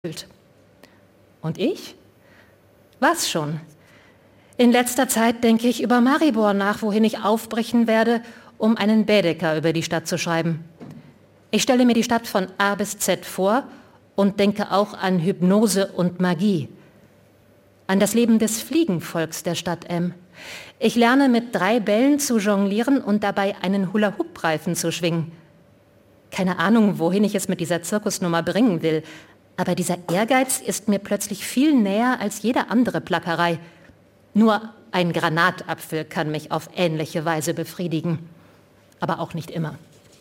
erfüllt. Und ich? Was schon? In letzter Zeit denke ich über Maribor nach, wohin ich aufbrechen werde, um einen Baedeker über die Stadt zu schreiben. Ich stelle mir die Stadt von A bis Z vor und denke auch an Hypnose und Magie, an das Leben des Fliegenvolks der Stadt M. Ich lerne mit 3 Bällen zu jonglieren und dabei einen Hula-Hoop-Reifen zu schwingen. Keine Ahnung, wohin ich es mit dieser Zirkusnummer bringen will, aber dieser Ehrgeiz ist mir plötzlich viel näher als jede andere Plackerei. Nur ein Granatapfel kann mich auf ähnliche Weise befriedigen, aber auch nicht immer.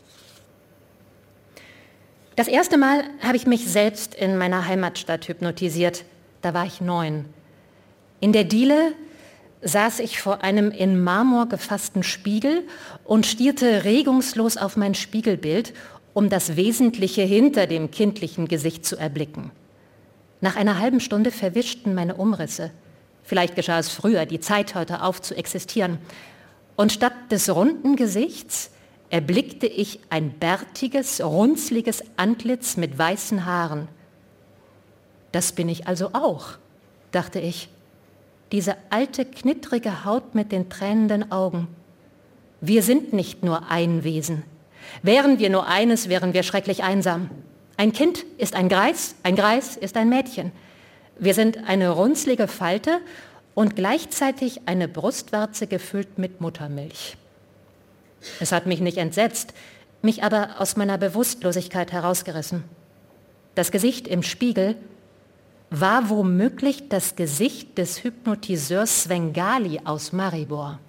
Das erste Mal habe ich mich selbst in meiner Heimatstadt hypnotisiert. Da war ich 9. In der Diele saß ich vor einem in Marmor gefassten Spiegel und stierte regungslos auf mein Spiegelbild, um das Wesentliche hinter dem kindlichen Gesicht zu erblicken. Nach einer halben Stunde verwischten meine Umrisse. Vielleicht geschah es früher, die Zeit hörte auf zu existieren. Und statt des runden Gesichts erblickte ich ein bärtiges, runzliges Antlitz mit weißen Haaren. Das bin ich also auch, dachte ich. Diese alte, knittrige Haut mit den tränenden Augen. Wir sind nicht nur ein Wesen. Wären wir nur eines, wären wir schrecklich einsam. Ein Kind ist ein Greis ist ein Mädchen. Wir sind eine runzlige Falte und gleichzeitig eine Brustwarze gefüllt mit Muttermilch. Es hat mich nicht entsetzt, mich aber aus meiner Bewusstlosigkeit herausgerissen. Das Gesicht im Spiegel war womöglich das Gesicht des Hypnotiseurs Svengali aus Maribor.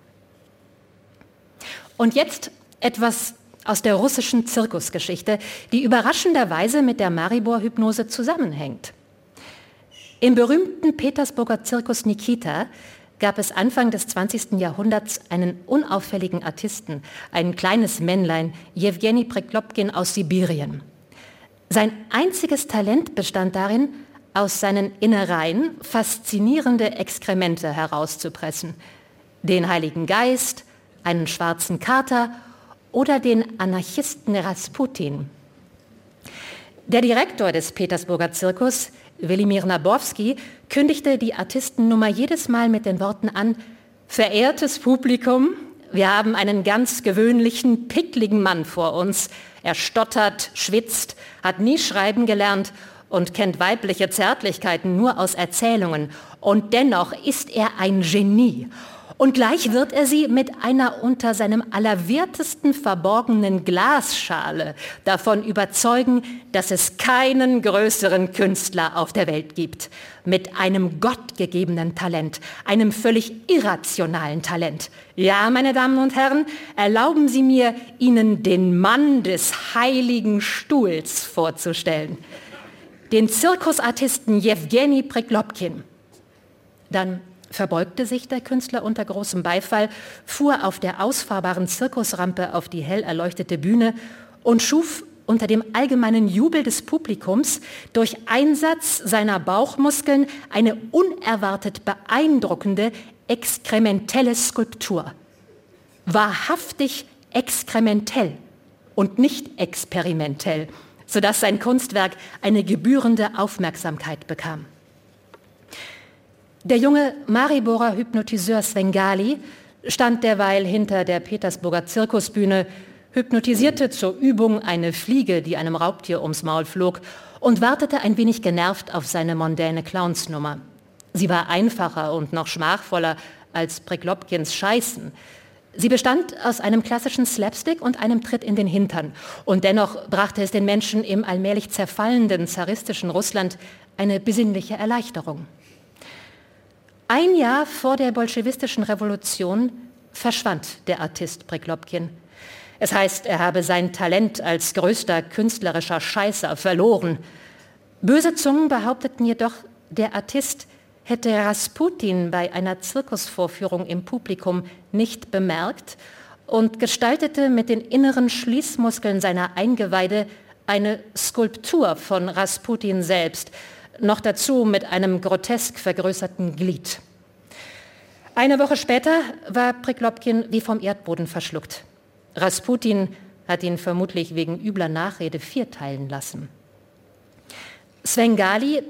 Und jetzt etwas aus der russischen Zirkusgeschichte, die überraschenderweise mit der Maribor-Hypnose zusammenhängt. Im berühmten Petersburger Zirkus Nikita gab es Anfang des 20. Jahrhunderts einen unauffälligen Artisten, ein kleines Männlein, Jewgeni Preklopkin aus Sibirien. Sein einziges Talent bestand darin, aus seinen Innereien faszinierende Exkremente herauszupressen. Den Heiligen Geist, einen schwarzen Kater oder den Anarchisten Rasputin. Der Direktor des Petersburger Zirkus, Velimir Nabowski, kündigte die Artistennummer jedes Mal mit den Worten an: Verehrtes Publikum, wir haben einen ganz gewöhnlichen, pickligen Mann vor uns. Er stottert, schwitzt, hat nie schreiben gelernt und kennt weibliche Zärtlichkeiten nur aus Erzählungen. Und dennoch ist er ein Genie. Und gleich wird er sie mit einer unter seinem Allerwertesten verborgenen Glasschale davon überzeugen, dass es keinen größeren Künstler auf der Welt gibt. Mit einem gottgegebenen Talent, einem völlig irrationalen Talent. Ja, meine Damen und Herren, erlauben Sie mir, Ihnen den Mann des Heiligen Stuhls vorzustellen. Den Zirkusartisten Jewgeni Preklopkin. Dann verbeugte sich der Künstler unter großem Beifall, fuhr auf der ausfahrbaren Zirkusrampe auf die hell erleuchtete Bühne und schuf unter dem allgemeinen Jubel des Publikums durch Einsatz seiner Bauchmuskeln eine unerwartet beeindruckende, exkrementelle Skulptur. Wahrhaftig exkrementell und nicht experimentell, sodass sein Kunstwerk eine gebührende Aufmerksamkeit bekam. Der junge Mariborer Hypnotiseur Svengali stand derweil hinter der Petersburger Zirkusbühne, hypnotisierte zur Übung eine Fliege, die einem Raubtier ums Maul flog, und wartete ein wenig genervt auf seine mondäne Clownsnummer. Sie war einfacher und noch schmachvoller als Preklopkins Scheißen. Sie bestand aus einem klassischen Slapstick und einem Tritt in den Hintern. Und dennoch brachte es den Menschen im allmählich zerfallenden zaristischen Russland eine besinnliche Erleichterung. Ein Jahr vor der bolschewistischen Revolution verschwand der Artist Preklopkin. Es heißt, er habe sein Talent als größter künstlerischer Scheißer verloren. Böse Zungen behaupteten jedoch, der Artist hätte Rasputin bei einer Zirkusvorführung im Publikum nicht bemerkt und gestaltete mit den inneren Schließmuskeln seiner Eingeweide eine Skulptur von Rasputin selbst, noch dazu mit einem grotesk vergrößerten Glied. Eine Woche später war Preklopkin wie vom Erdboden verschluckt. Rasputin hat ihn vermutlich wegen übler Nachrede vierteilen lassen. Svengali